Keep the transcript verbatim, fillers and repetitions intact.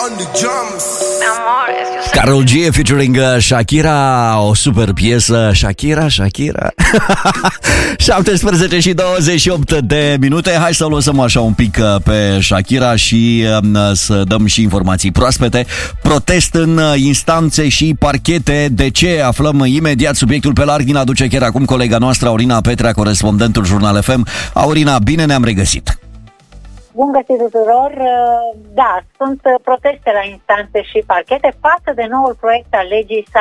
Karol G featuring Shakira, o super piesă. Shakira, Shakira. șaptesprezece și douăzeci și opt de minute. Hai să o lăsăm așa un pic pe Shakira și să dăm și informații proaspete. Protest în instanțe și parchete. De ce? Aflăm imediat subiectul pe larg. Din aduce chiar acum colega noastră Aurina Petrea, corespondentul Jurnal F M. Aurina, bine ne-am regăsit! Bun găsit tuturor! Da, sunt proteste la instanțe și parchete față de noul proiect al legii